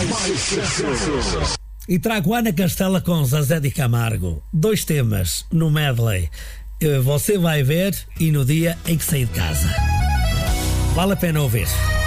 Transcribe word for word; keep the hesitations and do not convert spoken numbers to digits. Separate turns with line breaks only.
mais sucesso.
E trago Ana Castela com Zezé de Camargo. Dois temas no medley. Você vai ver e no dia em que sair de casa. Vale a pena ouvir.